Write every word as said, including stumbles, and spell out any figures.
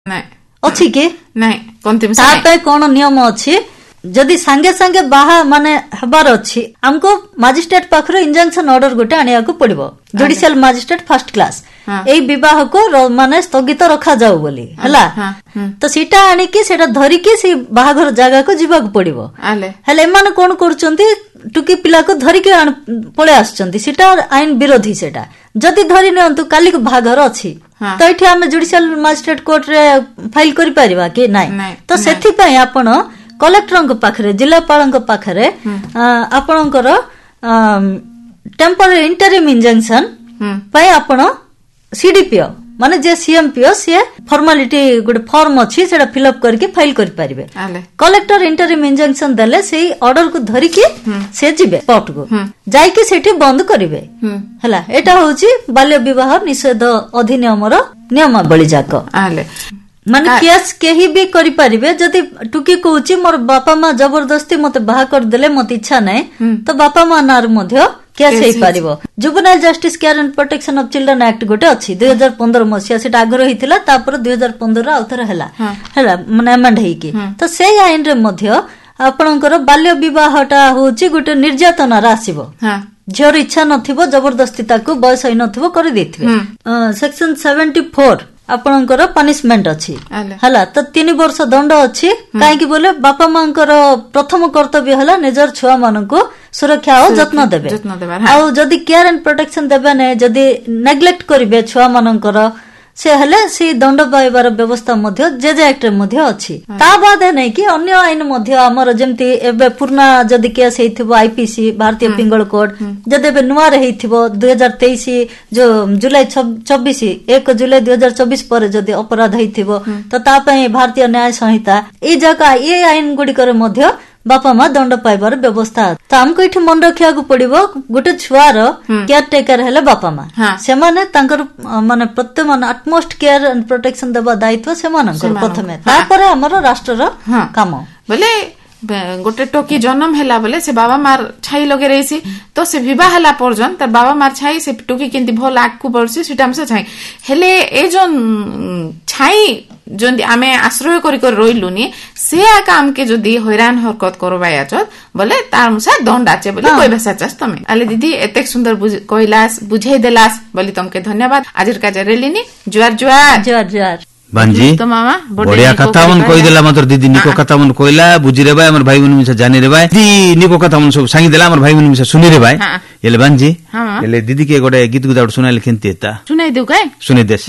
अच्छी कि नहीं कौन नियम अच्छी जदि सांगे सांगे बाहा माने हबार अच्छी हमको मजिस्ट्रेट पाखर इंजंक्शन ऑर्डर गोटे आनिया को पड़िबो जुडिशियल मजिस्ट्रेट फर्स्ट क्लास एई विवाह को माने स्थगित रखा जाऊ बोली हला तो सीटा आनी कि सेटा धरी कि से बाहाघर जगह को जीवा को पड़िबो हेले माने कोन करचंती टुकी पिला को धरी के पळे आछंती सीटा आईन विरोधी सेटा जदि धरी नेंतु काली को बाहाघर अछि तो एठी हम जुडिशियल मजिस्ट्रेट कोर्ट रे फाइल करि परिबा कि नाही तो सेथि पई आपण कलेक्टर पाखरे जिलापाल पाखरे आपणकर टेम्पररी इंटरिम इंजंक्शन पई आपण सीडीपीओ माने जे सीएमपीओ से फॉर्मालिटी गुड फॉर्म अछि सेटा फिलअप करके फाइल करि परिबे कलेक्टर इंटरिम इंजंक्शन देले सेही ऑर्डर को धरि के से जिबे कोर्ट को जाई के सेठी बंद करिवे हला एटा होची बाल्य विवाह निषेध अधिनियम रो नियमावली जाक आले माने केस केही भी करि परिबे जदि टुकी कहूची मोर बापा मां जबरदस्ती मते बाहा कर देले मते इच्छा नै तो बापा मां नार मध्य case hay परिबो juvenile justice care and protection of children act गोटे अछि दो हज़ार पंद्रह मसिया सेटा आगर हिथिला तापर दो हज़ार पंद्रह आउथर हला हला माने अमेंड हेई कि तो सेही आईन रे मध्य आपणकर बाल्य विवाहटा होची गोटे निर्यातना रासिबो झियर इच्छा नथिबो जबरदस्ती ताको बयस होई नथिबो करि देथिबे सेक्शन चौहत्तर आपणकर पनिशमेंट अछि हला तो तीन वर्ष दंड अछि काहे कि बोले बापा मांकर प्रथम कर्तव्य हला निजर छुआ मानको सुरक्षा और जत्न देबे आ जदी केयर एंड प्रोटेक्शन देबे नै जदी नेग्लेक्ट करिवे छुआ मानकर से हले से दंड पाइबार व्यवस्था मध्य जे जे एक्ट मध्य अछि ता बाद नै कि अन्य आईन मध्य हमर जेमति एबे पूर्णा जदी केस हेइथिबो आईपीसी भारतीय पिंगल कोड जदी एबे नुआ रहिथिबो दो हज़ार तेईस जो जुलाई चौबीस एक जुलाई दो हज़ार चौबीस पर जदी अपराध हेइथिबो तो ता पई भारतीय न्याय संहिता ए जका ए आईन गुडी करे मध्य बापा मां दंड पाइबार व्यवस्था तो हमको इठी मन रखिया को पड़िबो गोटे छुआर केयर टेकर हेले बापा मां से माने तांकर माने प्रत्येक मान अटमोस्ट केयर एंड प्रोटेक्शन देबा दायित्व से मानकर प्रथमे तापर हमर राष्ट्र रो काम बोले गोटे टोकी जन्म हैला बोले से बाबा मार छाई लगे रही तो से विवाह हैला पर्यंत तर बाबा मार छाई से टोकी केंती भल आगु पड़सी सेटा हम से छाई हेले ए जोन छाई जोन आमे आश्रय करी कर रोइलुनी से काम के जदी हैरान हरकत करबाया छ बोले तार अनुसार दंड आचे बोले कोई भाषा चास तमे आले दीदी एतेक सुंदर कहलास बुझाई देलास बोली तुमके धन्यवाद आजिर का रेलिनी जुआर जुआर जुआर जुआर बांजी तो मामा बढ़िया कथा मन कहि देला मात्र दीदी निको कथा मन कहला बुझी रे भाई हमर भाई बहन मिसा जानि रे भाई दीदी निको कथा मन सब सांगी देला हमर भाई बहन मिसा सुनि रे भाई एले बांजी एले दीदी के गोटे गीत गुदा सुनाइल केनती एता सुनाइ देउ काय सुनि देस